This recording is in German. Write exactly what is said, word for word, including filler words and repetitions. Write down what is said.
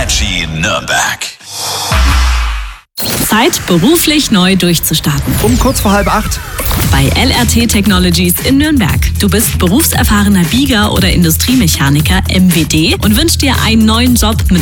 Energy Nürnberg. Zeit, beruflich neu durchzustarten. Um kurz vor halb acht. Bei L R T Technologies in Nürnberg. Du bist berufserfahrener Bieger oder Industriemechaniker M W D und wünschst dir einen neuen Job mit